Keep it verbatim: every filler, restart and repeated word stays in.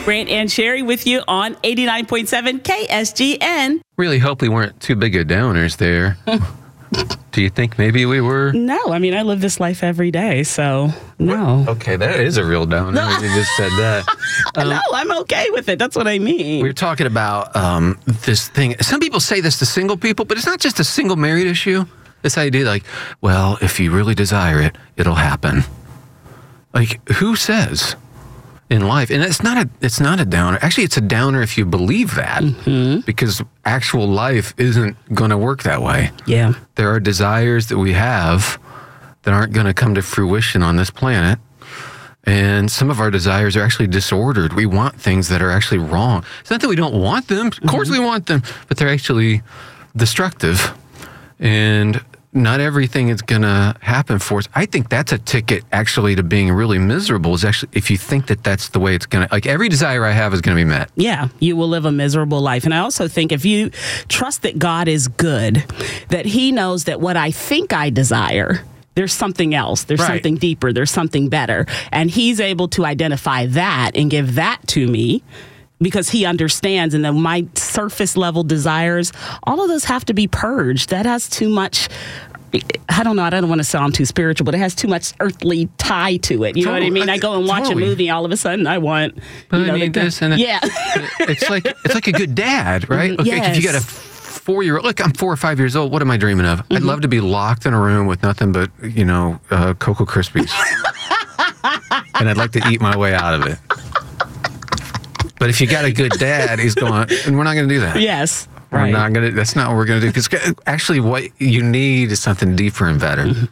Brant and Sherry with you on eighty-nine point seven K S G N. Really hope we weren't too big of downers there. Do you think maybe we were? No, I mean, I live this life every day, so no. Okay, that is a real downer. No. You just said that. Um, no, I'm okay with it. That's what I mean. We were talking about um, this thing. Some people say this to single people, but it's not just a single married issue. This idea like, well, if you really desire it, it'll happen. Like, who says in life? And it's not a it's not a downer. Actually, it's a downer if you believe that, mm-hmm. because actual life isn't going to work that way. Yeah. There are desires that we have that aren't going to come to fruition on this planet. And some of our desires are actually disordered. We want things that are actually wrong. It's not that we don't want them. Of course mm-hmm. we want them, but they're actually destructive. And not everything is going to happen for us. I think that's a ticket actually to being really miserable, is actually if you think that that's the way it's going to, like every desire I have is going to be met. Yeah, you will live a miserable life. And I also think if you trust that God is good, that he knows that what I think I desire, there's something else. There's right. something deeper. There's something better. And he's able to identify that and give that to me, because he understands. And then my surface level desires, all of those have to be purged. That has too much, I don't know, I don't want to sound too spiritual, but it has too much earthly tie to it. You know totally. what I mean? I go and watch totally. a movie, all of a sudden I want, but you know, I mean, the, this and yeah. it's like it's like a good dad, right? Mm-hmm. Okay, yes. if you got a four-year-old, look, I'm four or five years old. What am I dreaming of? Mm-hmm. I'd love to be locked in a room with nothing but, you know, uh, Cocoa Krispies. And I'd like to eat my way out of it. But if you got a good dad, he's going, and we're not going to do that. Yes. We're right. not going to, that's not what we're going to do. Because actually what you need is something deeper and better. Mm-hmm.